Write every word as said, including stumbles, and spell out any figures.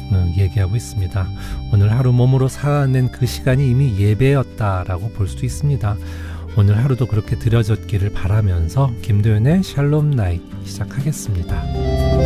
어, 얘기하고 있습니다. 오늘 하루 몸으로 살아낸 그 시간이 이미 예배였다라고 볼 수도 있습니다. 오늘 하루도 그렇게 드려졌기를 바라면서 김도연의 샬롬 나잇 시작하겠습니다.